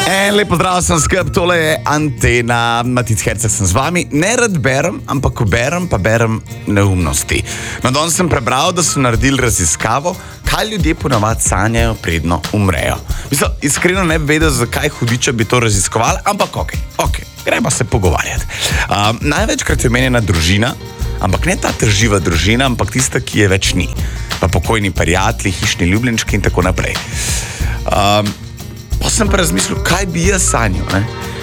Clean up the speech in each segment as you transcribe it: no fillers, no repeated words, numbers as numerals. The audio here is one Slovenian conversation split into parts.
Lepo zdrav, sem skrb, tole je Antena, Matic Herceg sem z vami. Ne rad berem, ampak ko berem, pa berem neumnosti. No, danes sem prebral, da so naredili raziskavo, kaj ljudje ponavadi sanjajo, predno umrejo. Mislim, iskreno ne bi vedel, zakaj hudiča bi to raziskovali, ampak okej, gremo se pogovarjati. Največkrat je omenjena družina, ampak ne ta trživa družina, ampak tista, ki je več ni. Pa pokojni prijatelji, hišni ljubljenčki in tako naprej. Pa sem pa razmišljal, kaj bi jaz sanjal, ne?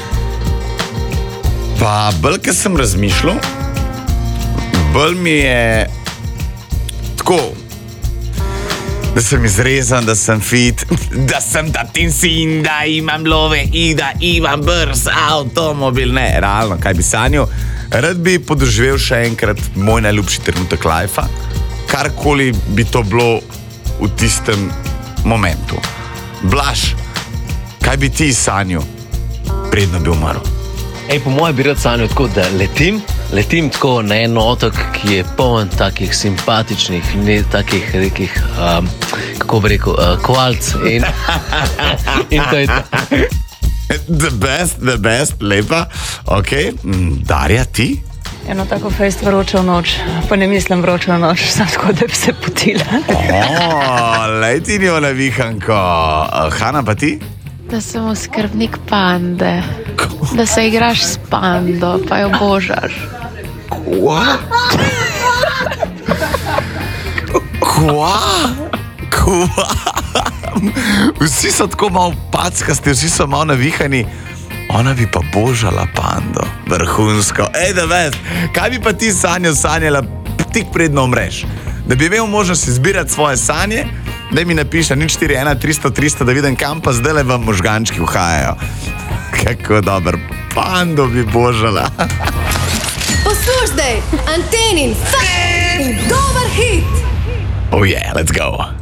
Pa bolj, ker sem razmišljal, bolj mi je tako, da sem izrezan, da sem fit, da sem tatin sin, da imam love i da imam brz avtomobil. Ne, realno, kaj bi sanjal? Rad bi podoživel še enkrat moj najljubši trenutek lajfa, karkoli bi to bilo v tistem momentu. Blaž, kaj bi ti sanjal, predno bi umrl? Po mojem bi rad sanjal tako, da letim tako na en otok, ki je poln takih simpatičnih, ne takih rekih, kako bi rekel, koalc in to je to. The best, lepa. Ok, Darja, ti? Eno tako fejst vročo noč, pa ne mislim vročo noč, samo tako, da bi se potila. Lej ti njo navihanko. Hana, pa ti? Da sem oskrbnik pande. Da se igraš s pando, pa jo božaš. Kva? Vsi so tako malo packasti, vsi so malo navihani. Ona bi pa božala pando. Vrhunsko. Da vest, kaj bi pa ti sanjala tik predno umreš? Da bi imel možnost izbirati svoje sanje, da mi napiše 041-300-300, da vidim, kam pa zdaj le vam možgančki uhajajo. Kako dober pando bi božala. Poslušaj, Antenin, dober hit! Oh yeah, let's go.